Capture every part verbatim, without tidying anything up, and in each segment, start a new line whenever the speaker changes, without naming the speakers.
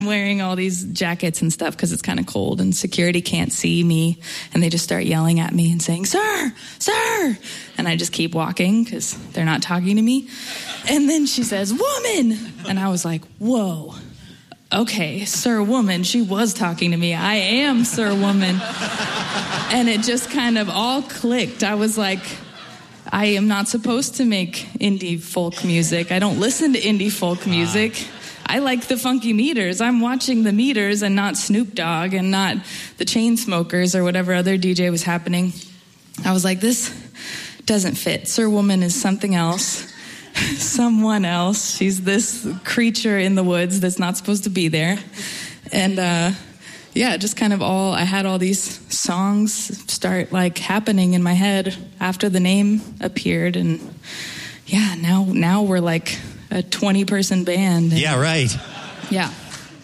wearing all these jackets and stuff because it's kind of cold and security can't see me, and they just start yelling at me and saying, "Sir, sir," and I just keep walking because they're not talking to me. And then she says, "Woman," and I was like, whoa, okay, Sir Woman, she was talking to me. I am Sir Woman. And it just kind of all clicked. I was like, I am not supposed to make indie folk music. I don't listen to indie folk music. I like the Funky Meters. I'm watching the Meters and not Snoop Dogg and not the Chainsmokers or whatever other D J was happening. I was like, this doesn't fit. Sir Woman is something else, someone else. She's this creature in the woods that's not supposed to be there. And uh, yeah, just kind of all, I had all these songs start like happening in my head after the name appeared. And yeah, now now we're like a twenty-person band.
Yeah, right.
Yeah.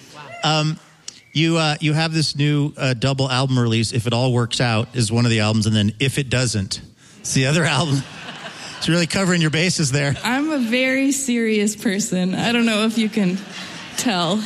Um, you uh, you have this new uh, double album release. If It All Works Out is one of the albums, and then If It Doesn't, it's the other album. It's really covering your bases there.
I'm a very serious person. I don't know if you can tell.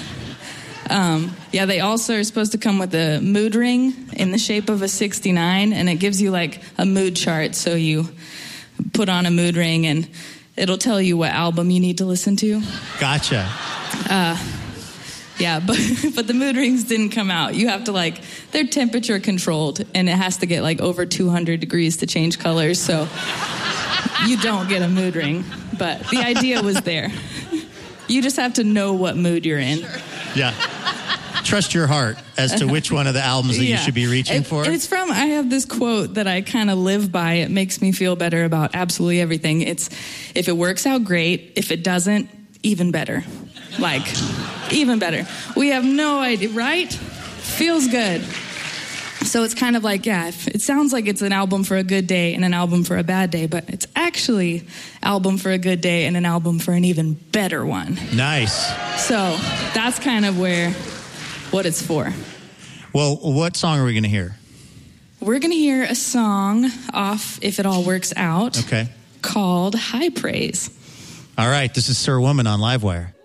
Um, yeah, they also are supposed to come with a mood ring in the shape of a sixty-nine, and it gives you like a mood chart. So you put on a mood ring and it'll tell you what album you need to listen to.
Gotcha.
Uh, yeah, but but the mood rings didn't come out. You have to like, they're temperature controlled, and it has to get like over two hundred degrees to change colors. So you don't get a mood ring, but the idea was there. You just have to know what mood you're in.
Yeah. Trust your heart as to which one of the albums that
yeah.
you should be reaching
it,
for.
It's from, I have this quote that I kind of live by. It makes me feel better about absolutely everything. It's, if it works out, great. If it doesn't, even better. Like, even better. We have no idea, right? Feels good. So it's kind of like, yeah, if, it sounds like it's an album for a good day and an album for a bad day, but it's actually album for a good day and an album for an even better one.
Nice.
So that's kind of where, what it's for.
Well, what song are we going to hear?
We're going to hear a song off If It All Works Out.
Okay.
Called High Praise.
All right, this is Sir Woman on Livewire.